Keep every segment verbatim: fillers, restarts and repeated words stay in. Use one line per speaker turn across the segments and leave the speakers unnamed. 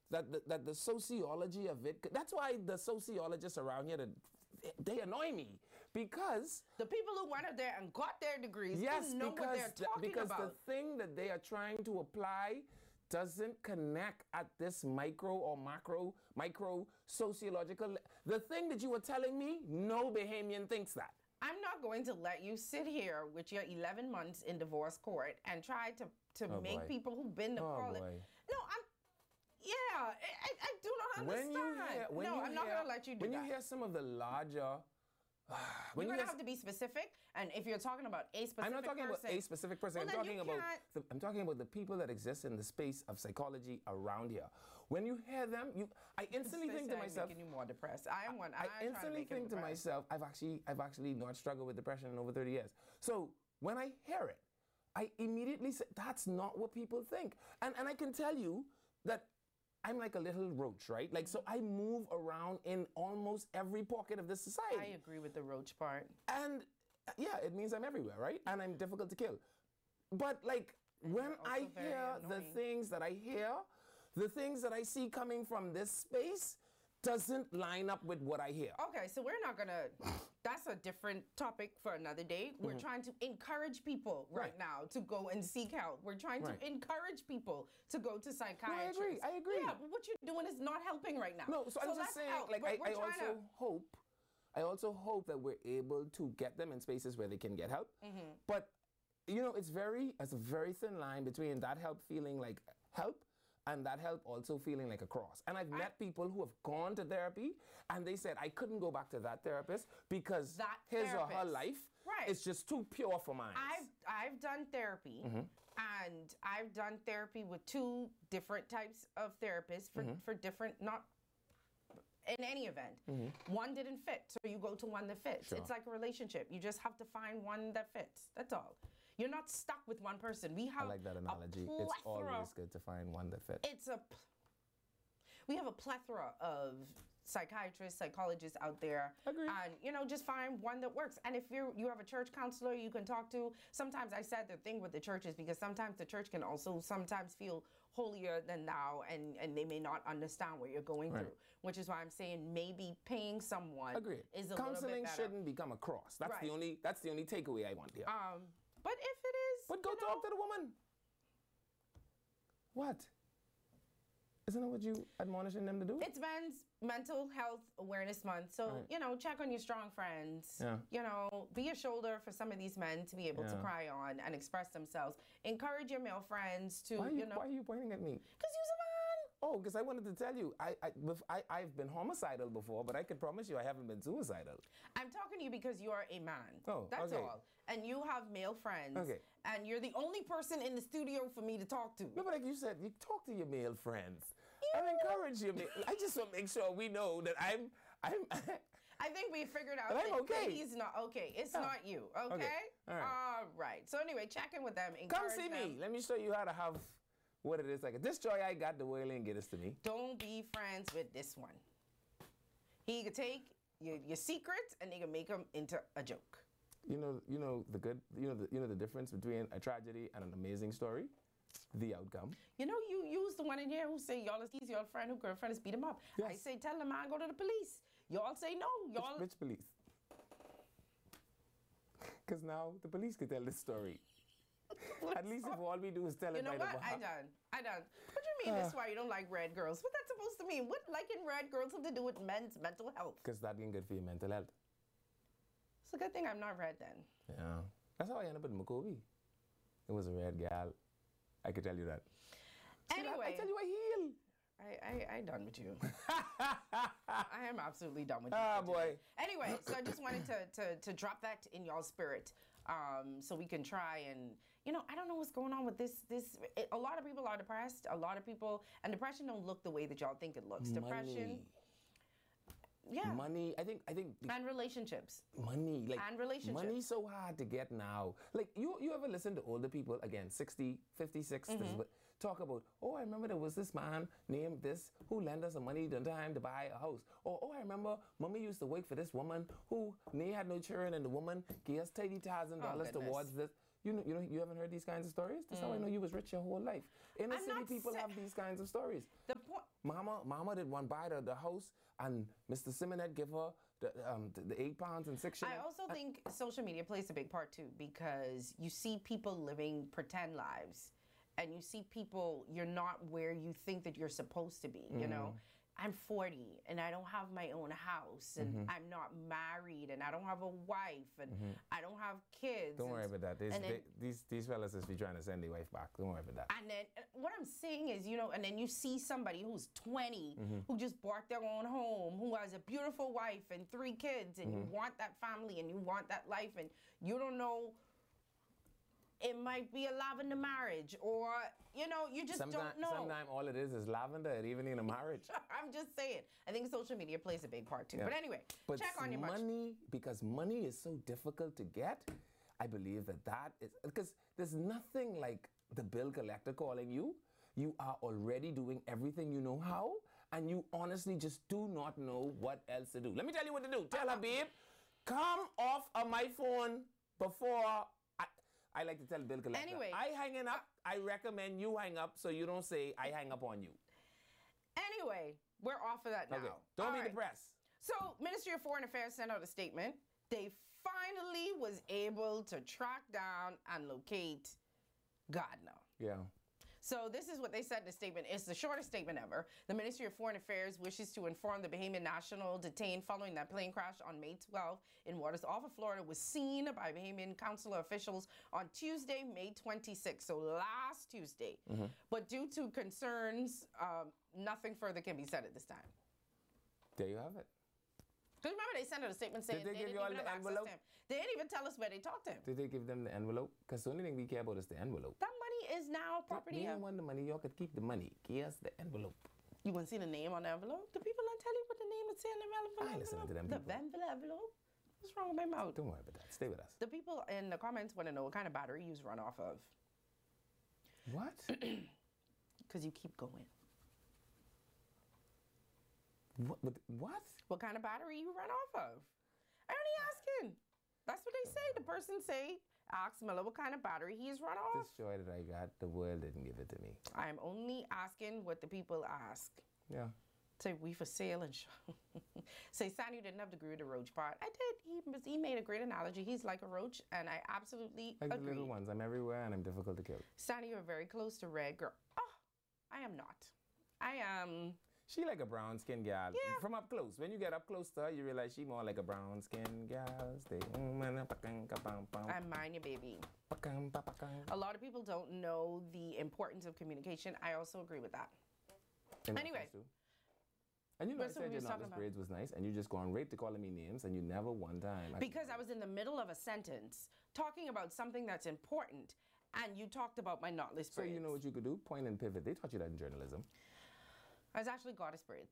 that the, that the sociology of it. That's why the sociologists around here, they annoy me because
the people who went out there and got their degrees
yes,
don't know
because
what they're talking
the, because
about.
the thing that they are trying to apply doesn't connect at this micro or macro, micro sociological. The thing that you were telling me, no Bahamian thinks that.
I'm not going to let you sit here with your eleven months in divorce court and try to, to
oh
make
boy.
people who've been to
oh
college.
Boy.
No, I'm, yeah, I, I do not understand.
When you hear, when
no,
you
I'm
hear,
not going to let you do
when
that.
When you hear some of the larger,
When you're going to have to be specific, and if you're talking about a specific person...
I'm not talking
person,
about a specific person.
Well,
I'm talking about the, I'm talking about the people that exist in the space of psychology around here. When you hear them, you I instantly think to myself,
making you more depressed. I am one.
I, I instantly think to myself, I've actually I've actually not struggled with depression in over thirty years. So when I hear it, I immediately say that's not what people think. And and I can tell you that I'm like a little roach, right? Like, so I move around in almost every pocket of this society.
I agree with the roach part.
And yeah, it means I'm everywhere, right? And I'm difficult to kill. But like, and when I hear the things that I hear, the things that I see coming from this space doesn't line up with what I hear.
Okay, so we're not gonna, that's a different topic for another day. We're mm-hmm. trying to encourage people right, right now to go and seek help. We're trying right. to encourage people to go to psychiatrists.
No, I agree, I agree.
Yeah, but what you're doing is not helping right now.
No, so, so I'm just saying, help. like, we're, I, we're I also to... hope, I also hope that we're able to get them in spaces where they can get help. Mm-hmm. But, you know, it's very, it's a very thin line between that help feeling like help and that help also feeling like a cross. And I've I, met people who have gone to therapy and they said, I couldn't go back to that therapist because
that
his
therapist.
or her life
right.
is just too pure for mine.
I've, I've done therapy mm-hmm. and I've done therapy with two different types of therapists for, mm-hmm. for different, not in any event. Mm-hmm. One didn't fit, so you go to one that fits. Sure. It's like a relationship. You just have to find one that fits. That's all. You're not stuck with one person. We have
I like that analogy. It's always good to find one that fits.
It's a, we have a plethora of psychiatrists, psychologists out there.
Agreed.
And, you know, just find one that works. And if you're, you have a church counselor you can talk to, sometimes I said the thing with the church is because sometimes the church can also sometimes feel holier than thou and, and they may not understand what you're going right. through, which is why I'm saying maybe paying someone
Agreed.
is a
Counseling
little bit better.
shouldn't become a cross. That's
right.
the only, that's the only takeaway I want here.
Um, But if it is,
but go
you know,
talk to the woman. What? Isn't that what you admonishing them to do?
It's Men's Mental Health Awareness Month. So, right. you know, check on your strong friends.
Yeah.
You know, be a shoulder for some of these men to be able yeah. to cry on and express themselves. Encourage your male friends to,
why you,
you know.
Why are you pointing at me?
Because you're a man.
Oh, because I wanted to tell you, I, I, I, I've been homicidal before, but I can promise you I haven't been suicidal.
I'm talking to you because you are a man.
Oh,
That's
okay.
all. And you have male friends.
Okay.
And you're the only person in the studio for me to talk to.
No, but like you said, you talk to your male friends.
Yeah.
I encourage you. I just want to make sure we know that I'm, I'm.
I think we figured out
that,
that
okay.
he's not okay. It's
oh.
not you. Okay.
okay. All right.
All right. So anyway, check in with them.
Come see
them.
me. Let me show you how to have what it is like. This joy I got, the world ain't get us to me.
Don't be friends with this one. He could take your, your secrets and they can make them into a joke.
You know, you know the good. You know the you know the difference between a tragedy and an amazing story. The outcome.
You know, you use the one in here who say y'all is easy, your friend who girlfriend is beat him up.
Yes.
I say tell the man go to the police. Y'all say no. Y'all.
Which, which police? Because now the police could tell this story. At least if all we do is tell
you
it
know
by
what?
the
I done. I done. What do you mean? Uh, that's why you don't like red girls. What that's supposed to mean? What liking red girls have to do with men's mental health?
Because that ain't good for your mental health.
It's a good thing I'm not red then.
Yeah. That's how I ended up in Mukobi. It was a red gal. I could tell you that.
Anyway.
I tell you I heal.
I, I, I done with you. I am absolutely done with you.
Ah, boy.
Anyway, so I just wanted to, to, to drop that in y'all's spirit um, so we can try and, you know, I don't know what's going on with this. This it, a lot of people are depressed. A lot of people, and depression don't look the way that y'all think it looks.
Money.
Depression. Yeah.
Money, I think, I think.
And relationships.
Money, like.
And relationships.
Money's so hard to get now. Like, you you ever listen to older people, again, sixty, fifty-six, mm-hmm. this, talk about, oh, I remember there was this man named this who lent us some money the time to buy a house. Or, oh, I remember mommy used to work for this woman who, they had no children and the woman gave us thirty thousand dollars
oh,
towards this. You know, you know, you haven't heard these kinds of stories? That's mm. how I know you was rich your whole life. Inner city people have these kinds of stories.
The point.
Mama, Mama did one buy the, the house, and Mister Simonet give her the, um, the, the eight pounds and six shillings.
I also think social media plays a big part too, because you see people living pretend lives, and you see people, you're not where you think that you're supposed to be, you mm. know? I'm forty and I don't have my own house and mm-hmm. I'm not married and I don't have a wife and mm-hmm. I don't have kids.
Don't
and,
worry about that. These,
then,
they, these these fellas is be trying to send their wife back. Don't worry about that.
And then uh, what I'm saying is, you know, and then you see somebody who's twenty mm-hmm. who just bought their own home, who has a beautiful wife and three kids, and mm-hmm. you want that family and you want that life, and you don't know. It might be a lavender marriage, or, you know, you just
sometime,
don't know.
Sometimes all it is is lavender, and even in a marriage.
I'm just saying. I think social media plays a big part too. Yeah. But anyway,
but
check on your
money, because money is so difficult to get. I believe that that is, because there's nothing like the bill collector calling you. You are already doing everything you know how, and you honestly just do not know what else to do. Let me tell you what to do. Tell her, babe, come off of my phone before... I like to tell bill collector.
Anyway,
I hanging up. I recommend you hang up so you don't say I hang up on you.
Anyway, we're off of that now.
Okay. Don't
All
be
right.
depressed.
So, Ministry of Foreign Affairs sent out a statement. They finally was able to track down and locate Gardner.
Yeah.
So this is what they said in the statement. It's the shortest statement ever. The Ministry of Foreign Affairs wishes to inform the Bahamian national detained following that plane crash on May twelfth in waters off of Florida was seen by Bahamian consular officials on Tuesday, May twenty-sixth, so last Tuesday. Mm-hmm. But due to concerns, um, nothing further can be said at this time.
There you have it.
Because remember, they sent out a statement saying
Did they,
they
give
didn't
you all
even
the
have access
envelope?
to him. They didn't even tell us where they talked to him.
Did they give them the envelope? Because the only thing we care about is the envelope.
That money is now property.
You don't want the money. You could keep the money. Here's the envelope.
You want to see the name on the envelope? The people don't tell you what the name is saying on the envelope.
I ain't listening to them
The
people.
envelope? What's wrong with my mouth?
Don't worry about that. Stay with us.
The people in the comments want to know what kind of battery you run off of.
What?
Because you keep going.
What? What?
What kind of battery you run off of? I only asking. That's what they say. The person say, ask Miller what kind of battery he's run off.
This joy that I got, the world didn't give it to me.
I'm only asking what the people ask.
Yeah.
Say, we for sale and show. Say, Sandy didn't have to agree with the roach part. I did. He, was, he made a great analogy. He's like a roach, and I absolutely
like
agree.
the little ones. I'm everywhere, and I'm difficult to kill.
Sandy, you're very close to red girl. Oh, I am not. I am...
She like a brown skin gal.
Yeah.
From up close. When you get up close to her, you realize she more like a brown skin gal. Stay.
I mind you, baby. A lot of people don't know the importance of communication. I also agree with that.
And
anyway.
And you know, I
That's
said
what we
your
was talking
knotless
about.
braids was nice, and you just gone right to calling me names, and you never one time. I
Because I was in the middle of a sentence talking about something that's important, and you talked about my knotless
So
braids.
you know what you could do? Point and pivot. They taught you that in journalism.
I was actually goddess braids.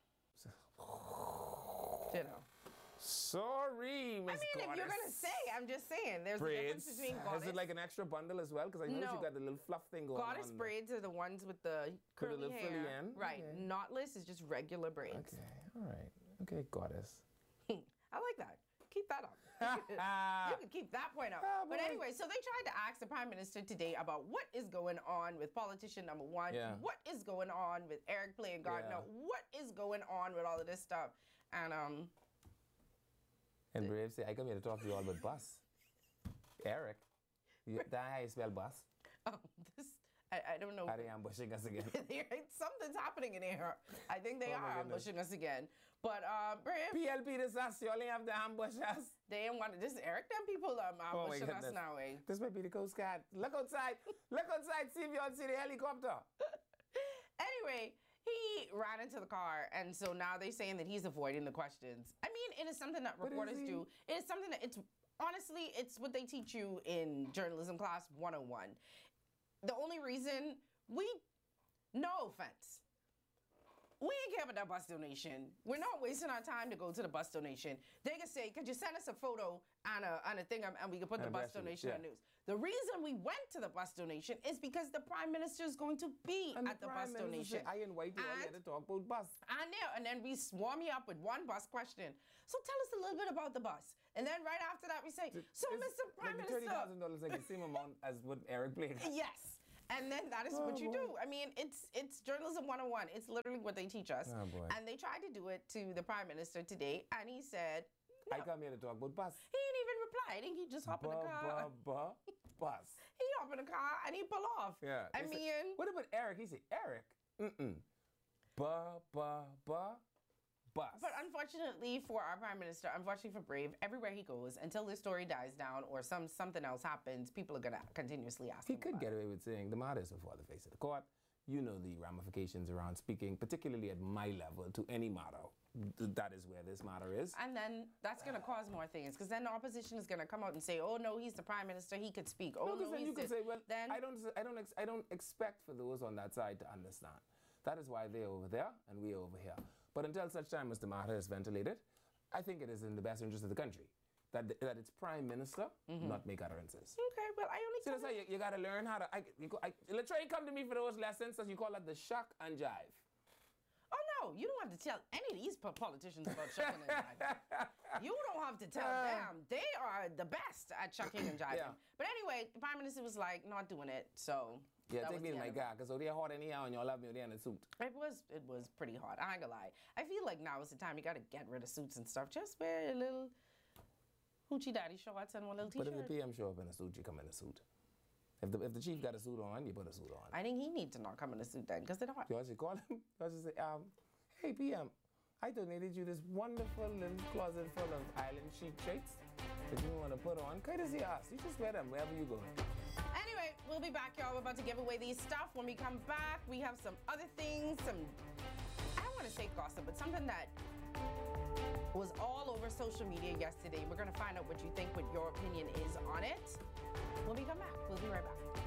You know.
Sorry, Miss
I mean,
Goddess.
if you're going to say, I'm just saying. There's
braids.
a difference between goddess.
Is it like an extra bundle as well? Because I noticed
No.
you got the little fluff thing going
Goddess
on.
braids are the ones with the curly
little
hair.
frilly end?
Right.
Okay.
Knotless is just regular braids.
Okay, all right. Okay, Goddess.
I like that. Keep that up. You can keep that point up.
Oh,
but
boy.
anyway, so they tried to ask the Prime Minister today about what is going on with politician number one,
Yeah.
what is going on with Eric playing Gardner,
Yeah.
what is going on with all of this stuff. And um,
And Brave say, I come here to talk to you all about bus. Eric. You, that's how you spell bus.
um this, I, I don't know.
Are they ambushing us again?
Something's happening in here. I think they
Oh, my
are
goodness.
ambushing us again. But uh, Brave,
P L P this us, you only have the ambush us.
they ain't want this Eric. Them people um,
Oh, my
ambushing us
goodness.
now. Eh?
This might be the Coast Guard. Look outside. Look outside. See if you all see the helicopter.
Anyway, he ran into the car, and so now they're saying that he's avoiding the questions. I mean, it is something that
But is
reporters
he?
do. It is something that it's honestly, it's what they teach you in journalism class one oh one. The only reason we, no offense, we ain't care about that bus donation. We're not wasting our time to go to the bus donation. They can say, could you send us a photo on a, on a thing and we can put
And
the bus
impression,
donation
yeah.
on news. The reason we went to the bus donation is because the Prime Minister is going to be
And
at the,
the
bus
Prime Minister
donation.
say, I invite you all
And-
here to talk about bus.
I know, and then we swarm you up with one bus question. So tell us a little bit about the bus. And then right after that we say, so
It's
Mister Prime
like thirty
Minister.
thousand dollars like the same amount as what Eric played.
Yes. And then that is
Oh,
what you
boy.
do. I mean, it's it's journalism one oh one. It's literally what they teach us.
Oh, boy.
And they tried to do it to the Prime Minister today, and he said, no.
I come here to talk about bus.
He didn't even reply. I think he just hopped in the car.
Ba, ba, bus.
He hopped in the car and he pull off.
Yeah.
I
they say-
mean,
what about Eric? He said, Eric. Mm-mm. Ba, ba, ba, bus.
but unfortunately for our Prime Minister, unfortunately for Brave, everywhere he goes, until this story dies down or some something else happens, people are gonna continuously ask
He
him
could
about
get
it.
away with saying the matter is before the face of the court. You know the ramifications around speaking, particularly at my level, to any matter. Th- That is where this matter is.
And then that's going to cause more things, because then the opposition is going to come out and say, "Oh no, he's the Prime Minister; he could speak." Oh
No,
no,
because then
he's
you could
this."
say, well,
then
I don't, I don't, ex- I don't expect for those on that side to understand. That is why they're over there and we're over here. But until such time as the matter is ventilated, I think it is in the best interest of the country that the, that its Prime Minister not make utterances.
okay, well, I only
See,
tell
that's why you, you got to learn how to. I, you go, I, Latrell, come to me for those lessons, as you call that the shock and jive.
Oh no, you don't have to tell any of these po- politicians about shucking and jiving. You don't have to tell
Uh,
them. They are the best at shucking and jiving.
Yeah.
But anyway, the Prime Minister was like, not doing it. So
Yeah,
that
take
was
me
the
to my
end of it.
guy, because so they're hot anyhow and y'all have me there in a suit.
It was it was pretty hard. I ain't gonna lie. I feel like now is the time you gotta get rid of suits and stuff. Just wear a little hoochie daddy shorts and one little
But if
t-shirt.
the P M show up in a suit, you come in a suit. If the, if the chief got a suit on, you put a suit on.
I think he needs to not come in a suit then, because they're hot.
You actually call him. You actually say, um, hey P M, I donated you this wonderful little closet full of island chic shirts that you want to put on. Courtesy us. You just wear them wherever you go.
Anyway, we'll be back, y'all. We're about to give away these stuff. When we come back, we have some other things, some, I don't want to say gossip, but something that was all over social media yesterday. We're going to find out what you think, what your opinion is on it. When we come back, we'll be right back.